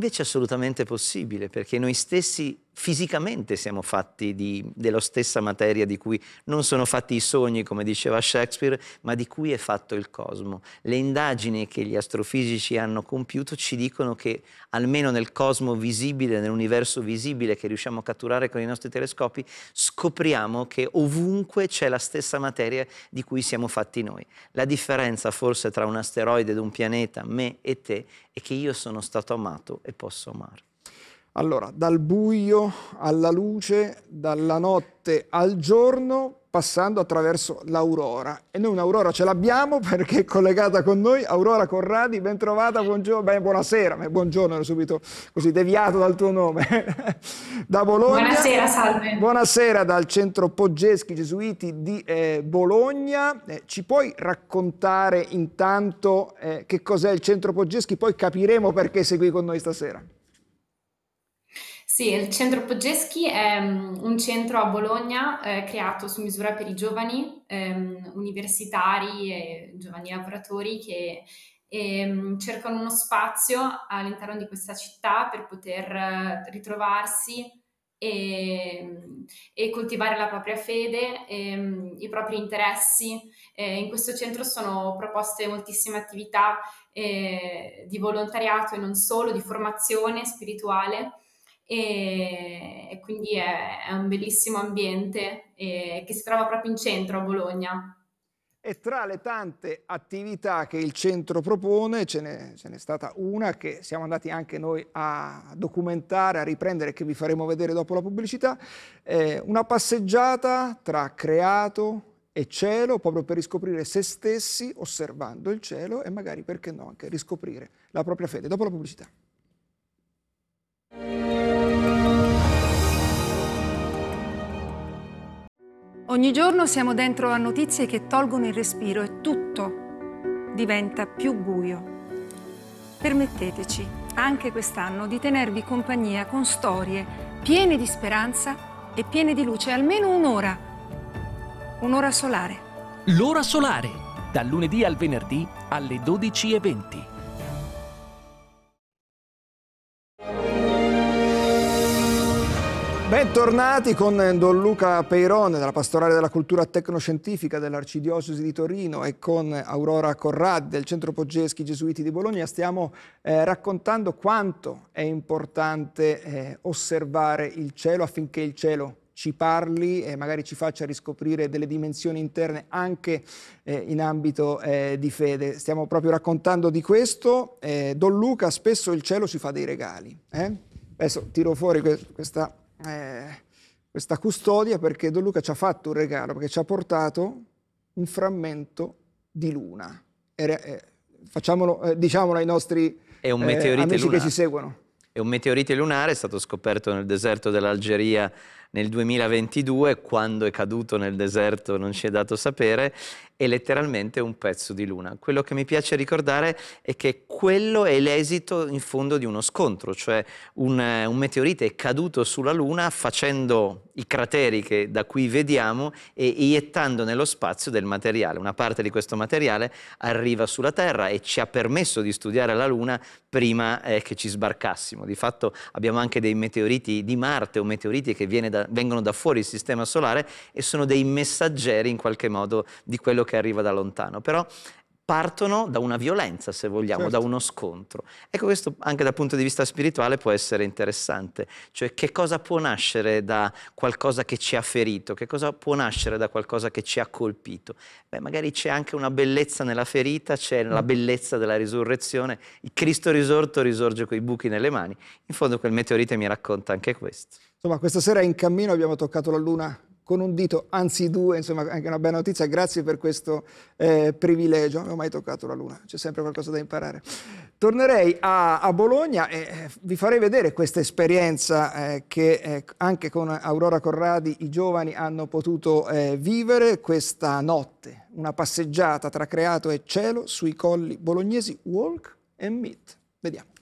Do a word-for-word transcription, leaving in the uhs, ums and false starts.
invece è assolutamente possibile, perché noi stessi fisicamente siamo fatti di, della stessa materia di cui non sono fatti i sogni, come diceva Shakespeare, ma di cui è fatto il cosmo. Le indagini che gli astrofisici hanno compiuto ci dicono che almeno nel cosmo visibile, nell'universo visibile che riusciamo a catturare con i nostri telescopi, scopriamo che ovunque c'è la stessa materia di cui siamo fatti noi. La differenza forse tra un asteroide ed un pianeta, me e te, è che io sono stato amato e posso amare. Allora, dal buio alla luce, dalla notte al giorno, passando attraverso l'Aurora. E noi un'Aurora ce l'abbiamo perché è collegata con noi. Aurora Corradi, ben trovata, buongiorno, beh, buonasera, beh, buongiorno, ero subito così deviato dal tuo nome. Da Bologna. Buonasera, salve. Buonasera dal Centro Poggeschi Gesuiti di eh, Bologna. Eh, ci puoi raccontare intanto eh, che cos'è il Centro Poggeschi, poi capiremo perché sei qui con noi stasera. Sì, il Centro Poggeschi è um, un centro a Bologna eh, creato su misura per i giovani ehm, universitari e giovani lavoratori che ehm, cercano uno spazio all'interno di questa città per poter eh, ritrovarsi e, e coltivare la propria fede, e, i propri interessi. Eh, in questo centro sono proposte moltissime attività eh, di volontariato e non solo, di formazione spirituale. E, e quindi è, è un bellissimo ambiente eh, che si trova proprio in centro a Bologna. E tra le tante attività che il centro propone ce n'è, ce n'è stata una che siamo andati anche noi a documentare, a riprendere, che vi faremo vedere dopo la pubblicità, eh, una passeggiata tra creato e cielo, proprio per riscoprire se stessi osservando il cielo e magari, perché no, anche riscoprire la propria fede. Dopo la pubblicità. Ogni giorno siamo dentro a notizie che tolgono il respiro e tutto diventa più buio. Permetteteci, anche quest'anno, di tenervi compagnia con storie piene di speranza e piene di luce, almeno un'ora. Un'ora solare. L'ora solare, dal lunedì al venerdì alle dodici e venti. Bentornati con Don Luca Peirone della Pastorale della Cultura Tecnoscientifica dell'Arcidiocesi di Torino e con Aurora Corradi del Centro Poggeschi Gesuiti di Bologna. Stiamo eh, raccontando quanto è importante eh, osservare il cielo affinché il cielo ci parli e magari ci faccia riscoprire delle dimensioni interne anche eh, in ambito eh, di fede. Stiamo proprio raccontando di questo. Eh, Don Luca, spesso il cielo ci fa dei regali. Eh? Adesso tiro fuori que questa... Eh, questa custodia perché Don Luca ci ha fatto un regalo, perché ci ha portato un frammento di luna. E, eh, facciamolo, eh, diciamolo ai nostri È un eh, meteorite amici lunare. che ci seguono. È un meteorite lunare, è stato scoperto nel deserto dell'Algeria nel duemilaventidue, quando è caduto nel deserto non ci è dato sapere, è letteralmente un pezzo di luna. Quello che mi piace ricordare è che quello è l'esito in fondo di uno scontro, cioè un, un meteorite è caduto sulla luna facendo i crateri che da qui vediamo e iettando nello spazio del materiale. Una parte di questo materiale arriva sulla Terra e ci ha permesso di studiare la luna prima eh, che ci sbarcassimo. Di fatto abbiamo anche dei meteoriti di Marte o meteoriti che viene da, vengono da fuori il sistema solare e sono dei messaggeri in qualche modo di quello che arriva da lontano. Però partono da una violenza, se vogliamo, certo, da uno scontro. Ecco, questo anche dal punto di vista spirituale può essere interessante. Cioè, che cosa può nascere da qualcosa che ci ha ferito? Che cosa può nascere da qualcosa che ci ha colpito? Beh, magari c'è anche una bellezza nella ferita, c'è la bellezza della risurrezione. Il Cristo risorto risorge coi buchi nelle mani. In fondo quel meteorite mi racconta anche questo. Insomma, questa sera in cammino abbiamo toccato la luna con un dito, anzi due, insomma anche una bella notizia. Grazie per questo eh, privilegio. Non ho mai toccato la luna, c'è sempre qualcosa da imparare. Tornerei a, a Bologna e eh, vi farei vedere questa esperienza eh, che eh, anche con Aurora Corradi i giovani hanno potuto eh, vivere questa notte. Una passeggiata tra creato e cielo sui colli bolognesi, walk and meet. Vediamo.